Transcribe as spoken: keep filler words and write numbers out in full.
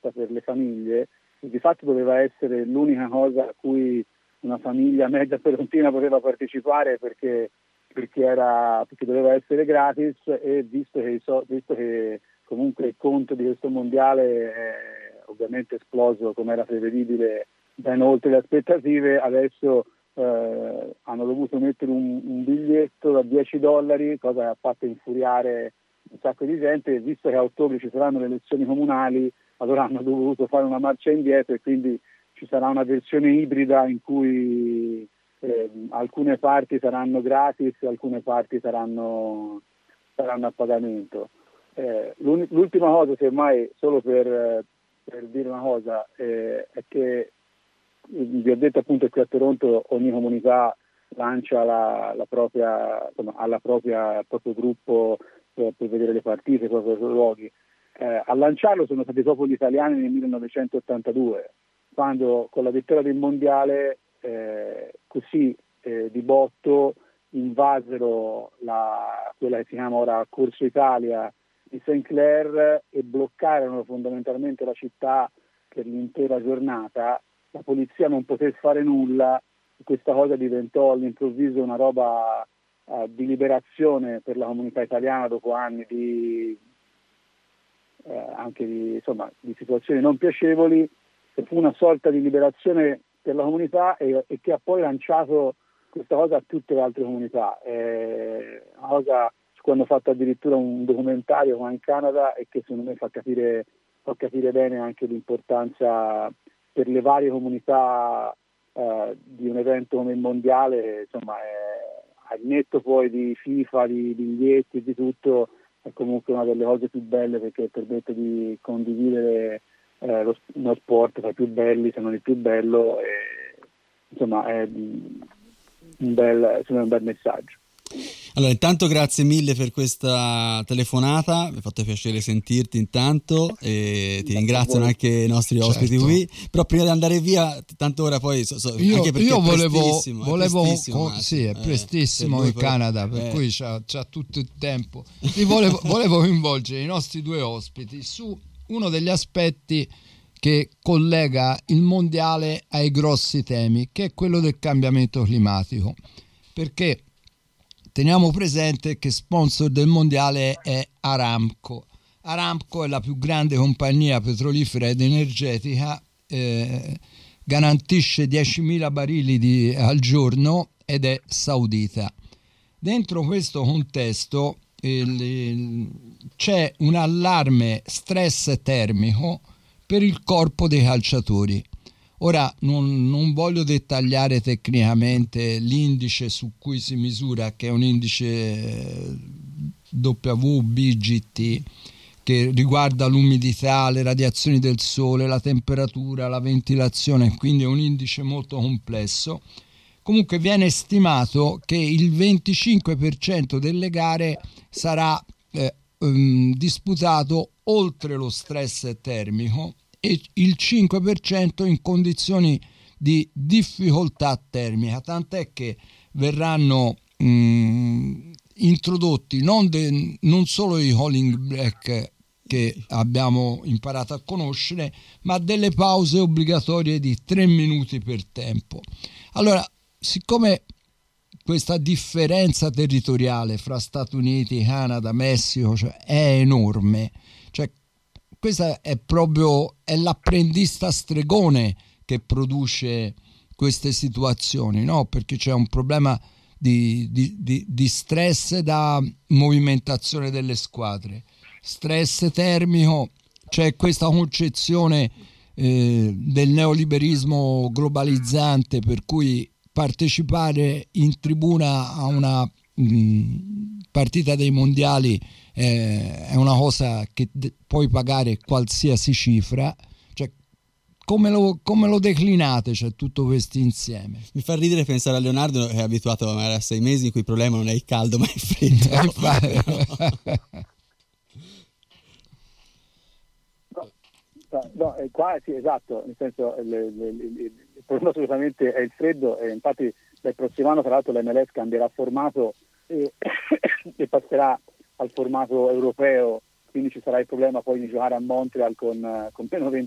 aperta per le famiglie, e di fatto doveva essere l'unica cosa a cui una famiglia mezza torontina poteva partecipare perché, perché, era, perché doveva essere gratis, e visto che, visto che comunque il conto di questo mondiale è ovviamente esploso come era prevedibile ben oltre le aspettative, adesso eh, hanno dovuto mettere un, un biglietto da dieci dollari, cosa che ha fatto infuriare un sacco di gente, e visto che a ottobre ci saranno le elezioni comunali, allora hanno dovuto fare una marcia indietro, e quindi ci sarà una versione ibrida in cui eh, alcune parti saranno gratis e alcune parti saranno, saranno a pagamento. Eh, l'ultima cosa, semmai, solo per, per dire una cosa, eh, è che vi ho detto appunto che a Toronto ogni comunità lancia la, la propria, insomma, alla propria, il proprio gruppo per, per vedere le partite, i propri luoghi. Eh, a lanciarlo sono stati proprio gli italiani nel millenovecentottantadue, quando con la vittoria del mondiale eh, così eh, di botto invasero la, quella che si chiama ora Corso Italia di Saint Clair e bloccarono fondamentalmente la città per l'intera giornata. La polizia non poté fare nulla, questa cosa diventò all'improvviso una roba uh, di liberazione per la comunità italiana dopo anni di eh, anche di, insomma, di situazioni non piacevoli. Fu una sorta di liberazione per la comunità e, e che ha poi lanciato questa cosa a tutte le altre comunità. È una cosa su cui hanno fatto addirittura un documentario qua in Canada, e che secondo me fa capire, fa capire bene anche l'importanza per le varie comunità eh, di un evento come il mondiale. Insomma, è, al netto poi di FIFA, di biglietti e di tutto, è comunque una delle cose più belle, perché permette di condividere eh, lo, uno sport tra i più belli, se non il più bello, e, insomma è un bel, insomma, un bel messaggio. Allora, intanto grazie mille per questa telefonata, mi ha fatto piacere sentirti intanto, e ti ringraziano anche i nostri ospiti certo. qui, però prima di andare via, tanto ora poi so, so, io, anche perché io è volevo, prestissimo, volevo è prestissimo, co- sì, è prestissimo eh, in Canada, per eh. cui c'ha, c'ha tutto il tempo. Ti volevo, volevo coinvolgere i nostri due ospiti su uno degli aspetti che collega il mondiale ai grossi temi, che è quello del cambiamento climatico, perché teniamo presente che sponsor del mondiale è Aramco. Aramco è la più grande compagnia petrolifera ed energetica, eh, garantisce diecimila barili di, al giorno ed è saudita. Dentro questo contesto il, il, c'è un allarme stress termico per il corpo dei calciatori. Ora non, non voglio dettagliare tecnicamente l'indice su cui si misura, che è un indice W B G T, che riguarda l'umidità, le radiazioni del sole, la temperatura, la ventilazione, quindi è un indice molto complesso. Comunque viene stimato che il venticinque per cento delle gare sarà eh, um, disputato oltre lo stress termico e il cinque per cento in condizioni di difficoltà termica, tant'è che verranno mh, introdotti non, de, non solo i cooling break che abbiamo imparato a conoscere, ma delle pause obbligatorie di tre minuti per tempo. Allora, siccome questa differenza territoriale fra Stati Uniti, Canada, Messico, cioè, è enorme, cioè questa è proprio è l'apprendista stregone che produce queste situazioni, no? Perché c'è un problema di, di, di, di stress da movimentazione delle squadre, stress termico, c'è questa concezione eh, del neoliberismo globalizzante, per cui partecipare in tribuna a una mh, partita dei mondiali eh, è una cosa che de- puoi pagare qualsiasi cifra. Cioè, come lo, come lo declinate, cioè, tutto questo insieme? Mi fa ridere pensare a Leonardo, che è abituato magari a sei mesi in cui il problema non è il caldo ma il freddo. No, no, qua sì, esatto, nel senso le, le, le, il problema assolutamente è il freddo, e infatti dal prossimo anno tra l'altro l'M L S cambierà formato e, e passerà al formato europeo, quindi ci sarà il problema poi di giocare a Montreal con, con meno